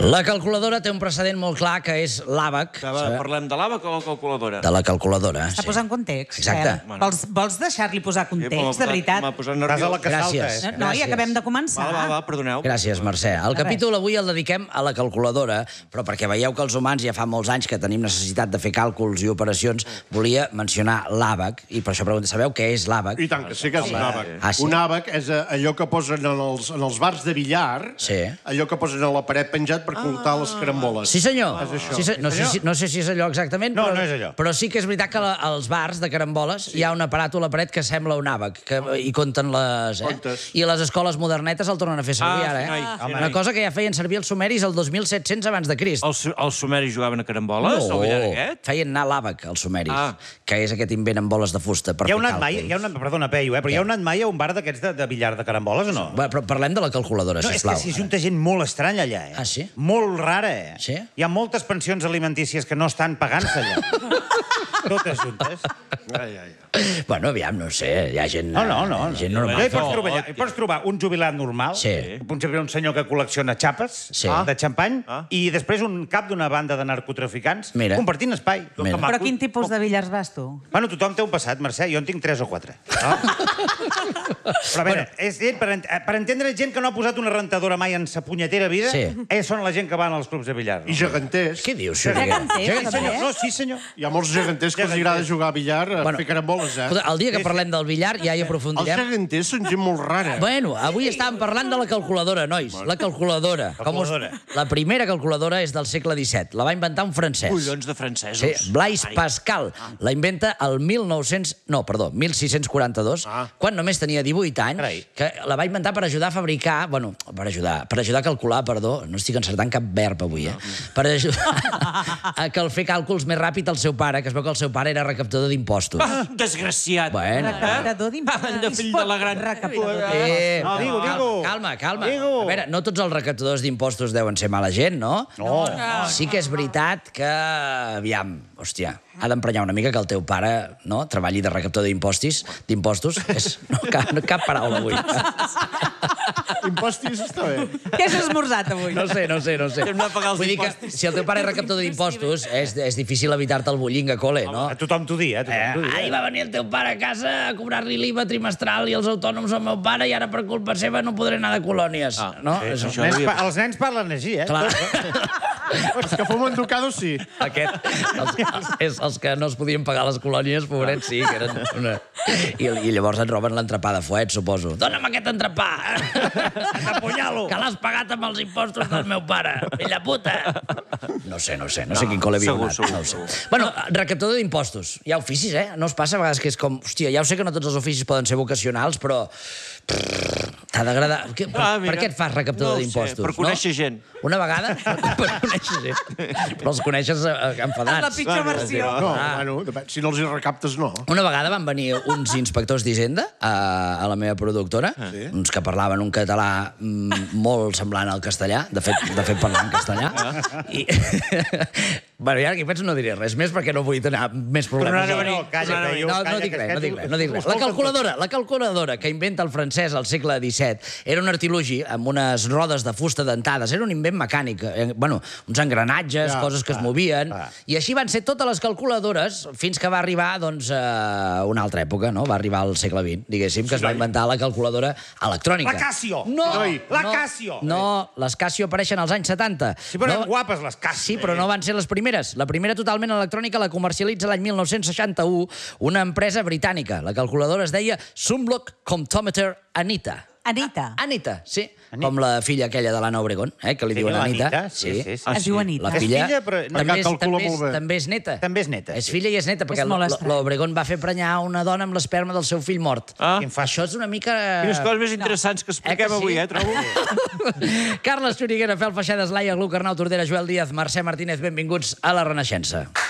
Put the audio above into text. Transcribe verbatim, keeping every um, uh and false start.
La calculadora té un precedent molt clar, que és l'àbac. Parlem de l'àbac o la calculadora? De la calculadora, Està sí. posant context. Exacte. Vols, vols deixar-li posar context, de veritat? M'ha posat nerviós. Gràcies. No, i acabem de començar. Va, va, va, perdoneu. Gràcies, Mercè. El capítol avui el dediquem a la calculadora, però perquè veieu que els humans ja fa molts anys que tenim necessitat de fer càlculs i operacions, volia mencionar l'àbac, i per això pregunto, sabeu què és l'àbac? I tant que sí que és un àbac. Ah, sí? Un àbac és allò que posen en els, en els bars de billar, Sí. allò que posen a la paret penjat per comptar les caramboles. Sí, senyor. És això. Sí, se- no, sé si, no sé si és allò exactament, No, però, no és allò. però sí que és veritat que la, als bars de caramboles hi ha un aparato a la paret que sembla un àbac, que hi compten les... Eh? Comptes. I les escoles modernetes el tornen a fer servir Ah, ara, sí, noi. eh? Sí, Una noi. cosa que ja feien servir els sumeris el dos mil set-cents abans de Crist. Els, els sumeris jugaven a caramboles? No, El billar aquest? feien anar l'àbac, els sumeris, Ah. que és aquest invent amb boles de fusta per Hi ha fer anat mai, càlculs. hi ha anat, perdona, Peyu, eh, però hi ha anat mai a un bar d'aquests de, de billar de caramboles o no? Bé, però parlem de la calculadora, No, és sisplau. que s'hi junta gent molt estranya allà, eh? Ah, sí? Molt rara, eh? Sí? Hi ha moltes pensions alimentícies que no estan pagant-se allà. Totes juntes. Ai, ai, ai. Bueno, aviam, no sé, hi ha gent... No, no, no. Gent No, normal. hi pots trobar, allà, hi pots trobar un jubilat normal, Sí. pots trobar un senyor que col·lecciona xapes Sí. de xampany, i després un cap d'una banda de narcotraficants Mira. compartint espai. Mira. Però quin tipus de billars vas tu? Bueno, tothom té un passat, Mercè. Jo en tinc tres o quatre. Ah. Però a veure, és gent, per, ent- per entendre gent que no ha posat una rentadora mai en sa punyetera vida, Sí. ells són la gent que van als clubs de billar. No? I geganters. Què dius, Xuriguer? Geganters, Sí, senyor. també? No, sí, senyor. Hi ha molts geganters que els Geganters. agrada jugar a billar, a Bueno, fer caramboles, eh? Escolta, el dia que parlem del billar ja hi Els aprofundirem. geganters són gent molt rara. Bueno, avui estàvem parlant de la calculadora, nois. La calculadora. Com us... Calculadora. La primera calculadora és del segle disset. La va inventar un francès. Collons de francesos. Sí, Blaise Pascal. La inventa el mil nou-cents... No, perdó, mil sis-cents quaranta-dos, Ah. quan només tenia divuit anys, Carai. que la va inventar per ajudar a fabricar... Bueno, per ajudar, per ajudar a calcular, perdó, no estic encertant cap verb avui, eh? Per ajudar a que el fer càlculs més ràpid al seu pare, que es veu que el seu pare era recaptador d'impostos. Ah, desgraciat. Bueno, Recaptador d'impostos. Ah, de fill de la gran- Recaptador. Eh, No, digo, calma, digo. Calma, calma. Digo. A veure, no tots els recaptadors d'impostos deuen ser mala gent, no? No. Sí que és veritat que, aviam, hòstia, ha d'emprenyar una mica que el teu pare, no?, treballi de recaptador d'impostos, d'impostos. És, no, cap, no, cap paraula avui. Impostis està bé. Què has esmorzat avui? No sé, no sé, no sé. Hem de pagar els Vull dir que impostos. si el teu pare és recaptador d'impostos, és, és difícil evitar-te el bullying a col·le, no? A tothom t'ho dia, eh? Tothom t'ho dia. Ahir va venir el teu pare a casa a cobrar-li l'I V A trimestral i els autònoms al meu pare i ara per culpa seva no podré anar de colònies. Ah, no? sí, Això- això Nens, havia- pa- els nens parlen així, eh? Clar. Els que fumen ducados, sí. Aquest, els, els, és els que no es podien pagar les colònies, pobrets, sí, que eren una... I, I llavors et roben l'entrepà de fuet, suposo. Dóna'm aquest entrepà! T'apunyalo! Que l'has pagat amb els impostos del meu pare, filla puta! No sé, no sé, no sé quin col·le havia segur, anat. segur, no ho sé. segur. Bueno, recaptador d'impostos. Hi ha oficis, eh? No us passa a vegades que és com... Hòstia, ja ho sé que no tots els oficis poden ser vocacionals, però... T'ha d'agradar... Per, Ah, per mira. què et fas recaptador No ho sé, d'impostos? per conèixer gent. Una vegada? Per conèixer gent. Però els coneixes eh, És la enfadats. pitjor versió. No, Ah. bueno, depèn. Si no els hi recaptes, no. Una vegada van venir uns inspectors d'Hisenda a, a la meva productora, sí. uns que parlaven un català mm, molt semblant al castellà, de fet, de fet parlaven castellà, i... bueno, i ara que penso no diré res més perquè no vull tenir més problemes. No, no, no, calla, no, Peyu, no, no calla, dic que res, no aquest dic ho- res, no dic ho res. La escolten calculadora, la calculadora que inventa el francès al segle disset era un artilugi amb unes rodes de fusta dentades, era un invent mecànic, eh, bueno, uns engranatges, Ja, coses que es clar, movien, clar. i així van ser totes les calculadores fins que va arribar, doncs, a una altra època, no? Va arribar al segle vint, diguéssim, que es va inventar la calculadora electrònica. La Casio! No! Noi, la no, Casio! No, les Casio apareixen als anys setanta. Sí, però no, eren guapes, les Casio. Sí, però no van ser les primeres. La primera totalment electrònica la comercialitza l'any mil nou-cents seixanta-u una empresa britànica. La calculadora es deia Sumlock Comptometer Anita. Anita. Anita, sí. Anita. Com la filla aquella de l'Anna Obregón, eh, que li Sí, diuen Anita. l'Anita, sí, sí, sí. Es diu Anita. La És filla, filla, però- també, Perquè és, calcula també, és, molt bé. també és neta. També és neta, És sí. filla i és neta, perquè És molt l- estrany. l'Obregón va fer prenyar una dona amb l'esperma del seu fill mort. Ah. Quin fa- Això és una mica... Quines coses més interessants que expliquem Eh que sí? avui, eh, trobo? Carles Xuriguera, Fel Feixedes, Laia Gluc, Arnau Tordera, Joel Díaz, Mercè Martínez, benvinguts a la Renaixença.